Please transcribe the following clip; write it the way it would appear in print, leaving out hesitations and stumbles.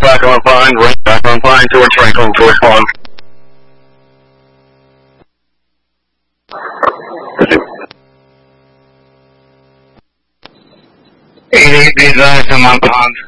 back on fine, right back on fine, towards Franklin, towards Pond. 88 be advised, I'm on Pond.